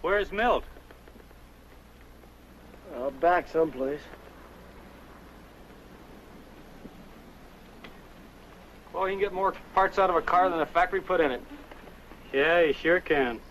Where's Milt? Back someplace. Well, you can get more parts out of a car than a factory put in it. Yeah, you sure can.